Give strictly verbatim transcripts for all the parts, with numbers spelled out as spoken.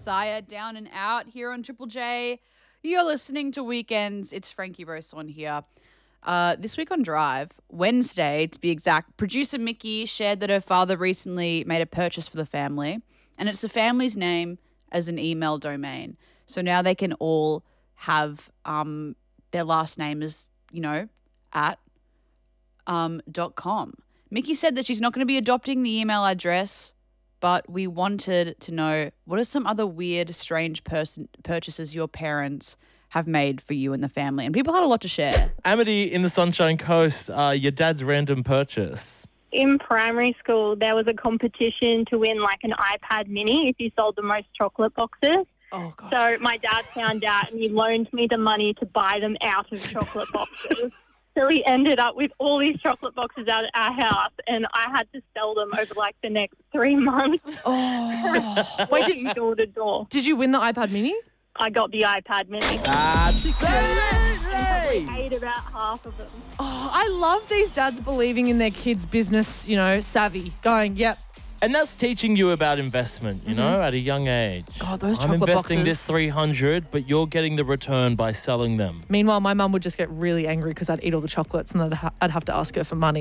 Messiah down and out here on Triple J. You're listening to Weekends. It's Frankie Roson here. Uh, this week on Drive, Wednesday to be exact, producer Mickey shared that her father recently made a purchase for the family, and it's the family's name as an email domain. So now they can all have um, their last name as, you know, at um, dot com. Mickey said that she's not going to be adopting the email address, but we wanted to know, what are some other weird, strange person purchases your parents have made for you and the family? And people had a lot to share. Amity in the Sunshine Coast, uh, your dad's random purchase. In primary school, there was a competition to win like an iPad mini if you sold the most chocolate boxes. Oh, God. So my dad found out and he loaned me the money to buy them out of chocolate boxes. So we ended up with all these chocolate boxes out at our house, and I had to sell them over like the next three months. Oh, Wait, did, door to door. Did you win the iPad mini? I got the iPad mini. Absolutely. I ate about half of them. Oh, I love these dads believing in their kids' business, you know, savvy, going, yep. And that's teaching you about investment, you know, at a young age. God, those I'm chocolate investing boxes. this three hundred, but you're getting the return by selling them. Meanwhile, my mum would just get really angry because I'd eat all the chocolates and I'd, ha- I'd have to ask her for money.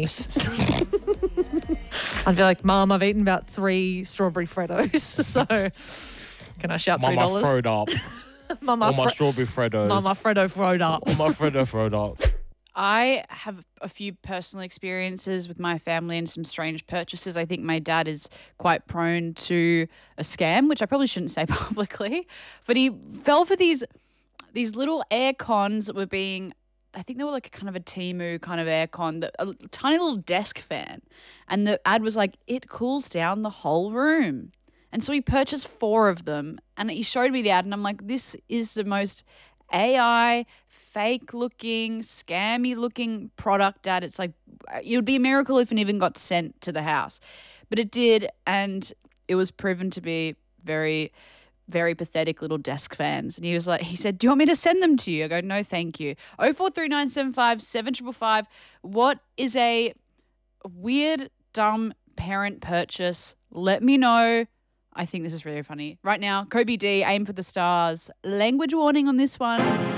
I'd be like, Mum, I've eaten about three strawberry Freddos, so can I shout three Mama dollars? throwed up. Mama, All my Fre- strawberry Freddos. Mama Freddo throwed up. All my Freddo throwed up. I have a few personal experiences with my family and some strange purchases. I think my dad is quite prone to a scam, which I probably shouldn't say publicly, but he fell for these these little air cons that were being, I think they were like a kind of a Temu kind of air con, that, a tiny little desk fan. And the ad was like, it cools down the whole room. And so he purchased four of them and he showed me the ad and I'm like, this is the most A I, fake-looking, scammy-looking product, Dad. It's like, it would be a miracle if it even got sent to the house. But it did, and it was proven to be very, very pathetic little desk fans. And he was like, he said, do you want me to send them to you? I go, no, thank you. oh four three nine seven five seven five five. What is a weird, dumb parent purchase? Let me know. I think this is really funny. Right now, Kobe D, Aim for the Stars. Language warning on this one.